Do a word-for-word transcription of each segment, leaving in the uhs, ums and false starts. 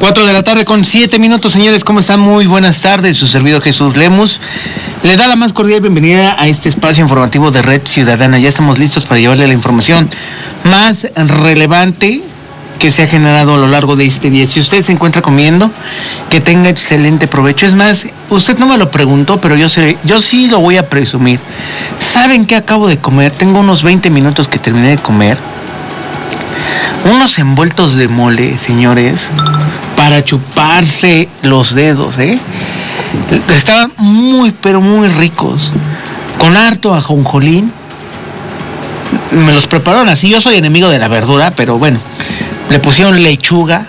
Cuatro de la tarde con siete minutos, señores, ¿cómo están? Muy buenas tardes, su servidor Jesús Lemus le da la más cordial bienvenida a este espacio informativo de Red Ciudadana. Ya estamos listos para llevarle la información más relevante que se ha generado a lo largo de este día. Si usted se encuentra comiendo, que tenga excelente provecho. Es más, usted no me lo preguntó, pero yo sé, yo sí lo voy a presumir. ¿Saben qué acabo de comer? Tengo unos veinte minutos que terminé de comer. Unos envueltos de mole, señores, para chuparse los dedos, ¿eh? Estaban muy, pero muy ricos, con harto ajonjolín. Me los prepararon así. Yo soy enemigo de la verdura, pero bueno, le pusieron lechuga,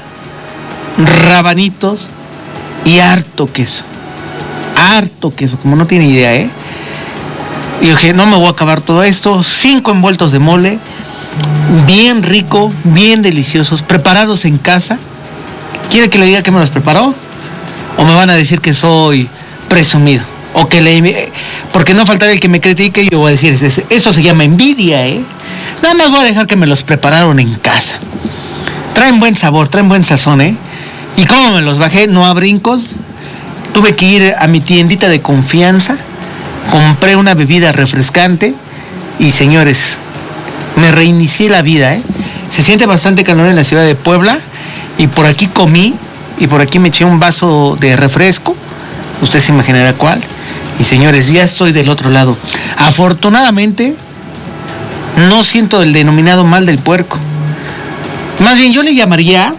rabanitos y harto queso. Harto queso, como no tiene idea, ¿eh? Y dije, no me voy a acabar todo esto. Cinco envueltos de mole, bien rico, bien deliciosos, preparados en casa. ¿Quiere que le diga que me los preparó? ¿O me van a decir que soy presumido? O que le... Porque no faltará el que me critique y yo voy a decir, eso se llama envidia, ¿eh? Nada más voy a dejar que me los prepararon en casa. Traen buen sabor, traen buen sazón, ¿eh? ¿Y cómo me los bajé? No a brincos. Tuve que ir a mi tiendita de confianza, compré una bebida refrescante y, señores, me reinicié la vida, ¿eh? Se siente bastante calor en la ciudad de Puebla y por aquí comí y por aquí me eché un vaso de refresco. Usted se imaginará cuál. Y, señores, ya estoy del otro lado. Afortunadamente, no siento el denominado mal del puerco. Más bien, yo le llamaría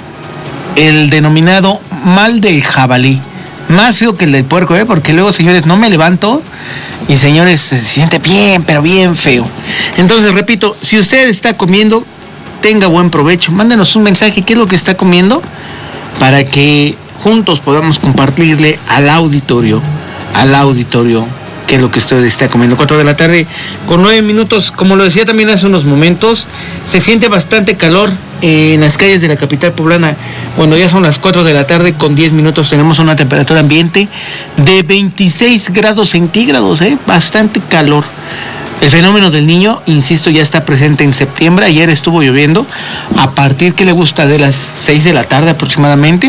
el denominado mal del jabalí. Más feo que el del puerco, ¿eh? Porque luego, señores, no me levanto y, señores, se siente bien, pero bien feo. Entonces, repito, si usted está comiendo, tenga buen provecho. Mándenos un mensaje, ¿qué es lo que está comiendo? Para que juntos podamos compartirle al auditorio, al auditorio, qué es lo que usted está comiendo. Cuatro de la tarde con nueve minutos. Como lo decía también hace unos momentos, se siente bastante calor en las calles de la capital poblana. Cuando ya son las cuatro de la tarde con diez minutos, tenemos una temperatura ambiente de veintiséis grados centígrados, ¿eh? Bastante calor. El fenómeno del niño, insisto, ya está presente en septiembre. Ayer estuvo lloviendo a partir, que le gusta, de las seis de la tarde aproximadamente,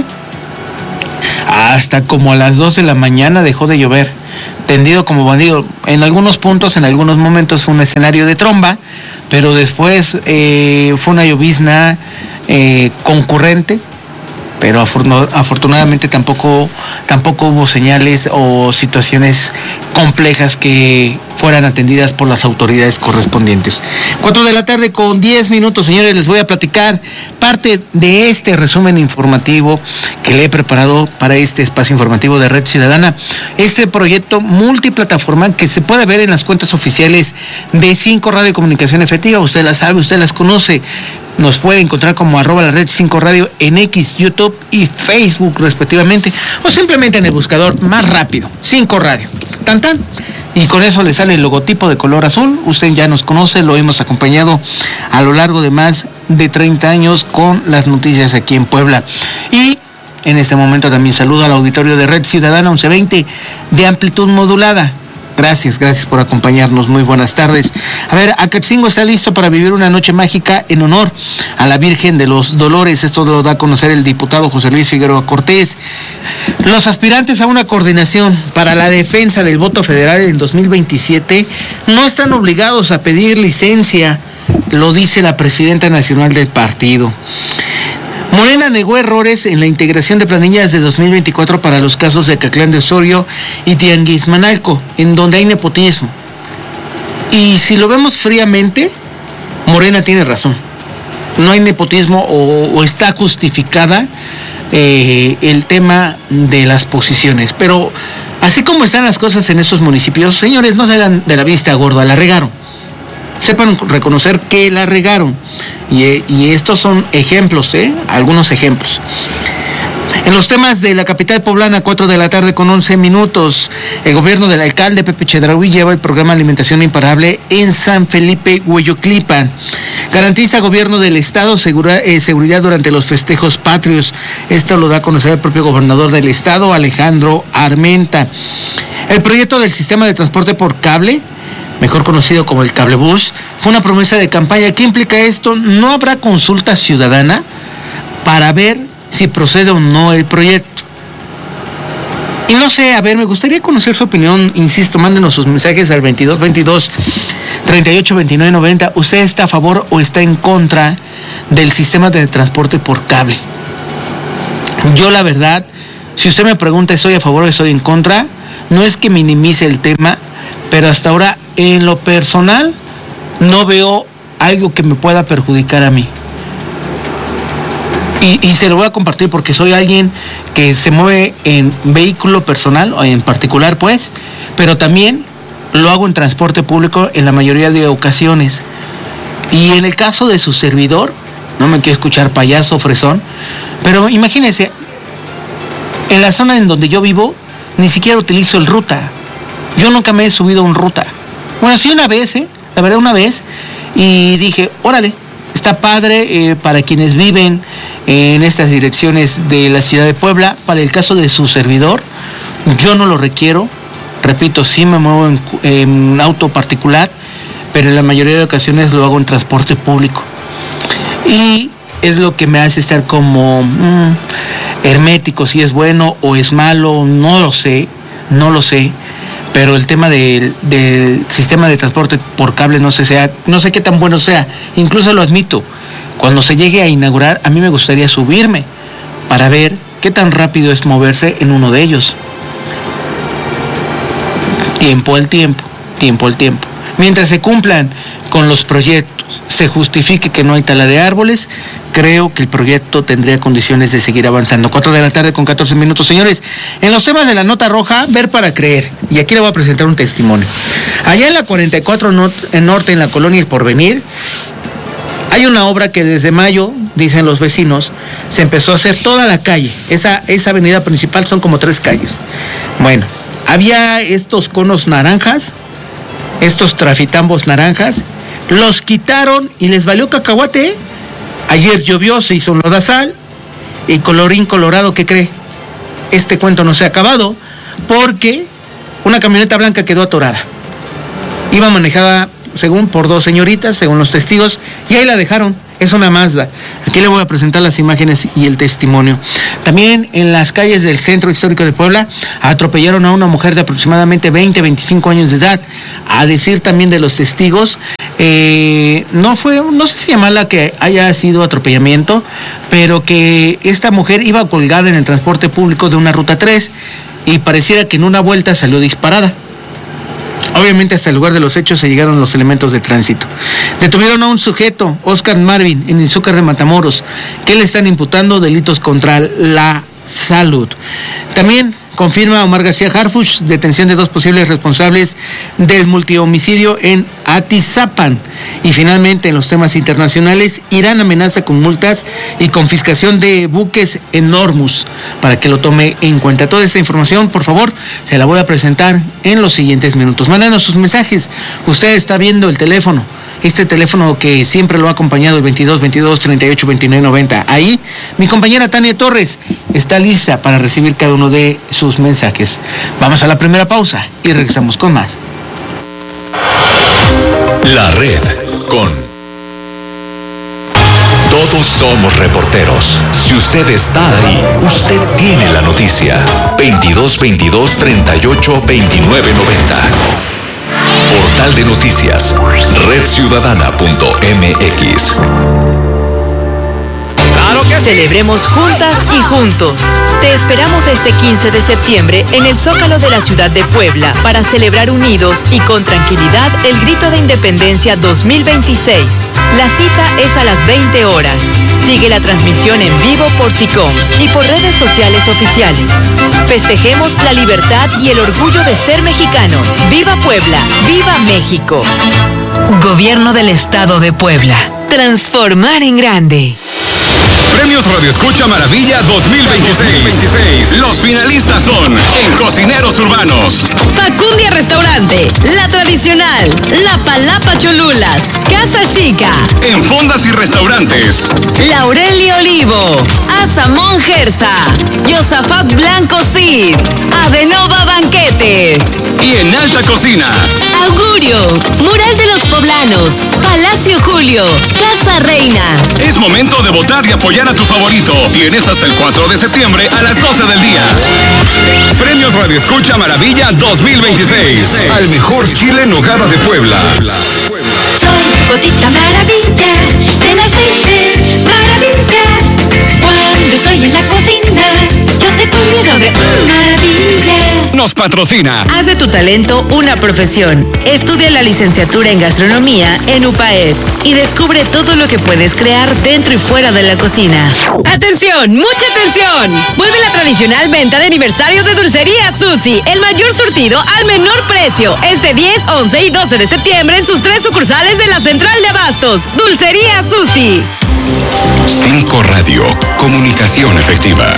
hasta como a las dos de la mañana dejó de llover. Tendido como bandido. En algunos puntos, en algunos momentos fue un escenario de tromba, pero después eh, fue una llovizna eh, concurrente, pero afortunadamente tampoco, tampoco hubo señales o situaciones complejas que fueran atendidas por las autoridades correspondientes. Cuatro de la tarde con diez minutos, señores, les voy a platicar parte de este resumen informativo que le he preparado para este espacio informativo de Red Ciudadana. Este proyecto multiplataforma que se puede ver en las cuentas oficiales de cinco Radio Comunicación Efectiva. Usted las sabe, usted las conoce. Nos puede encontrar como arroba la red cinco radio en X, YouTube y Facebook respectivamente, o simplemente en el buscador más rápido, cinco radio, tan tan, y con eso le sale el logotipo de color azul. Usted ya nos conoce, lo hemos acompañado a lo largo de más de treinta años con las noticias aquí en Puebla. Y en este momento también saludo al auditorio de Red Ciudadana once veinte de amplitud modulada. Gracias, gracias por acompañarnos. Muy buenas tardes. A ver, Acatzingo está listo para vivir una noche mágica en honor a la Virgen de los Dolores. Esto lo da a conocer el diputado José Luis Figueroa Cortés. Los aspirantes a una coordinación para la defensa del voto federal en dos mil veintisiete no están obligados a pedir licencia, lo dice la presidenta nacional del partido. Morena negó errores en la integración de planillas de dos mil veinticuatro para los casos de Acatlán de Osorio y Tianguismanalco, en donde hay nepotismo. Y si lo vemos fríamente, Morena tiene razón. No hay nepotismo o, o está justificada eh, el tema de las posiciones. Pero así como están las cosas en esos municipios, señores, no se hagan de la vista gorda, la regaron. Sepan reconocer que la regaron. Y, y estos son ejemplos, ¿eh? Algunos ejemplos. En los temas de la capital poblana, cuatro de la tarde con once minutos, el gobierno del alcalde Pepe Chedraui lleva el programa Alimentación Imparable en San Felipe, Hueyotlipan. Garantiza gobierno del estado segura, eh, seguridad durante los festejos patrios. Esto lo da a conocer el propio gobernador del estado, Alejandro Armenta. El proyecto del sistema de transporte por cable, mejor conocido como el cablebús, fue una promesa de campaña. ¿Qué implica esto? No habrá consulta ciudadana para ver si procede o no el proyecto. Y no sé, a ver, me gustaría conocer su opinión, insisto, mándenos sus mensajes al veintidós veintidós treinta y ocho veintinueve noventa. ¿Usted está a favor o está en contra del sistema de transporte por cable? Yo la verdad, si usted me pregunta, ¿estoy a favor o estoy en contra? No es que minimice el tema, pero hasta ahora, en lo personal, no veo algo que me pueda perjudicar a mí. Y, y se lo voy a compartir porque soy alguien que se mueve en vehículo personal, o en particular pues, pero también lo hago en transporte público en la mayoría de ocasiones. Y en el caso de su servidor, no me quiero escuchar payaso, fresón, pero imagínense, en la zona en donde yo vivo, ni siquiera utilizo el ruta. Yo nunca me he subido a un ruta. Bueno, sí una vez, ¿eh? La verdad una vez, y dije, órale, está padre eh, para quienes viven en estas direcciones de la ciudad de Puebla. Para el caso de su servidor, yo no lo requiero. Repito, sí me muevo en, en auto particular, pero en la mayoría de ocasiones lo hago en transporte público. Y es lo que me hace estar como mmm, hermético, si es bueno o es malo, no lo sé, no lo sé. Pero el tema del, del sistema de transporte por cable no sé, sea, no sé qué tan bueno sea. Incluso lo admito. Cuando se llegue a inaugurar, a mí me gustaría subirme para ver qué tan rápido es moverse en uno de ellos. Tiempo al tiempo, tiempo al tiempo. Mientras se cumplan con los proyectos, se justifique que no hay tala de árboles, creo que el proyecto tendría condiciones de seguir avanzando. cuatro de la tarde con catorce minutos, señores. En los temas de la nota roja, ver para creer. Y aquí le voy a presentar un testimonio. Allá en la cuarenta y cuatro Norte, en la colonia El Porvenir, hay una obra que desde mayo, dicen los vecinos, se empezó a hacer toda la calle. Esa, esa avenida principal son como tres calles. Bueno, había estos conos naranjas, estos trafitambos naranjas, los quitaron y les valió cacahuate. Ayer llovió, se hizo un lodazal y colorín colorado, ¿qué cree? Este cuento no se ha acabado porque una camioneta blanca quedó atorada. Iba manejada, según, por dos señoritas, según los testigos, y ahí la dejaron. Es una Mazda. Aquí le voy a presentar las imágenes y el testimonio. También en las calles del centro histórico de Puebla atropellaron a una mujer de aproximadamente veinte, veinticinco años de edad. A decir también de los testigos, eh, no fue, no sé si llamarla que haya sido atropellamiento, pero que esta mujer iba colgada en el transporte público de una ruta tres y pareciera que en una vuelta salió disparada. Obviamente hasta el lugar de los hechos se llegaron los elementos de tránsito. Detuvieron a un sujeto, Oscar Marvin, en Izúcar de Matamoros, que le están imputando delitos contra la salud. También confirma Omar García Harfuch detención de dos posibles responsables del multihomicidio en Atizapan. Y finalmente, en los temas internacionales, Irán amenaza con multas y confiscación de buques en Hormuz, para que lo tome en cuenta. Toda esta información, por favor, se la voy a presentar en los siguientes minutos. Mándanos sus mensajes. Usted está viendo el teléfono, este teléfono que siempre lo ha acompañado, el veintidós veintidós treinta y ocho veintinueve noventa. Ahí, mi compañera Tania Torres está lista para recibir cada uno de sus mensajes. Vamos a la primera pausa y regresamos con más. La red con... Todos somos reporteros. Si usted está ahí, usted tiene la noticia. veintidós veintidós treinta y ocho veintinueve noventa. Portal de noticias, red ciudadana punto m x. Celebremos juntas y juntos. Te esperamos este quince de septiembre en el Zócalo de la ciudad de Puebla para celebrar unidos y con tranquilidad el Grito de Independencia dos mil veintiséis. La cita es a las veinte horas. Sigue la transmisión en vivo por SICOM y por redes sociales oficiales. Festejemos la libertad y el orgullo de ser mexicanos. ¡Viva Puebla! ¡Viva México! Gobierno del Estado de Puebla. Transformar en grande. Premios Radio Escucha Maravilla dos mil veintiséis. Los finalistas son en Cocineros Urbanos, Facundia Restaurante, La Tradicional, La Palapa Cholulas, Casa Chica, en Fondas y Restaurantes, Laurel y Olivo, A Samón Gersa, Yosafat Blanco Cid, Adenova Banquetes. Y en alta cocina, Augurio, Mural de los Poblanos, Palacio Julio, Casa Reina. es momento de votar y apoyar a tu favorito. Tienes hasta el cuatro de septiembre a las doce del día. Premios Radio Escucha Maravilla dos mil veintiséis. Al mejor chile en nogada de Puebla. Soy gotita maravilla del aceite, maravilla. Cuando estoy en la cocina, yo te cuido de maravilla. Nos patrocina. Haz de tu talento una profesión. Estudia la licenciatura en gastronomía en UPAED y descubre todo lo que puedes crear dentro y fuera de la cocina. ¡Atención! ¡Mucha atención! Vuelve la tradicional venta de aniversario de Dulcería Susi. El mayor surtido al menor precio. Este diez, once y doce de septiembre en sus tres sucursales de la Central de Abastos. Dulcería Susi. cinco Radio. Comunicación efectiva.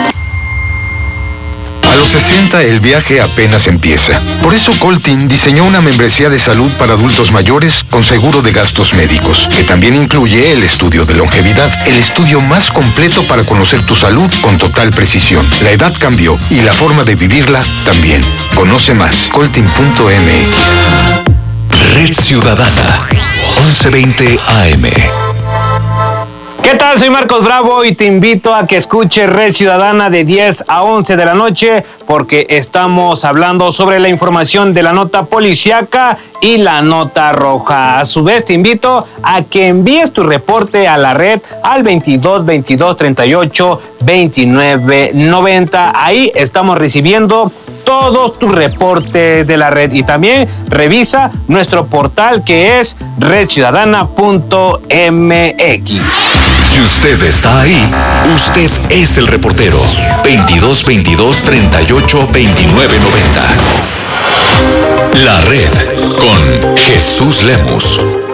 A los sesenta el viaje apenas empieza. Por eso Coltin diseñó una membresía de salud para adultos mayores con seguro de gastos médicos, que también incluye el estudio de longevidad, el estudio más completo para conocer tu salud con total precisión. La edad cambió y la forma de vivirla también. Conoce más, coltin punto m x. Red Ciudadana, once veinte A M. ¿Qué tal? Soy Marcos Bravo y te invito a que escuches Red Ciudadana de diez a once de la noche porque estamos hablando sobre la información de la nota policíaca y la nota roja. A su vez te invito a que envíes tu reporte a la red al veintidós, veintidós, treinta y ocho, veintinueve, noventa. Ahí estamos recibiendo todos tus reportes de la red y también revisa nuestro portal que es red ciudadana punto m x. Si usted está ahí, usted es el reportero. veintidós, veintidós, treinta y ocho, veintinueve, noventa. La red con Jesús Lemus.